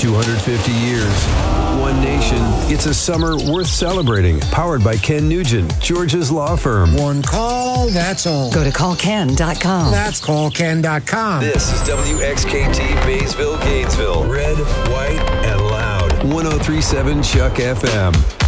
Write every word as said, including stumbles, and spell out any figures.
two hundred fifty years. One nation. It's a summer worth celebrating. Powered by Ken Nugent, Georgia's law firm. One call, that's all. Go to call ken dot com. That's call ken dot com. This is W X K T Maysville, Gainesville. Red, white, and loud. one oh three point seven Chuck F M.